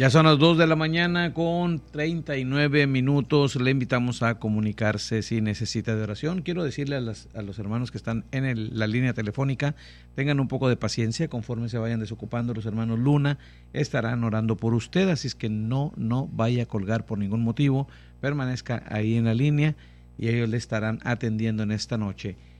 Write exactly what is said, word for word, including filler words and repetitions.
Ya son las dos de la mañana con treinta y nueve minutos. Le invitamos a comunicarse si necesita de oración. Quiero decirle a, las, a los hermanos que están en el, la línea telefónica, tengan un poco de paciencia. Conforme se vayan desocupando, los hermanos Luna estarán orando por usted. Así es que no, no vaya a colgar por ningún motivo. Permanezca ahí en la línea y ellos le estarán atendiendo en esta noche.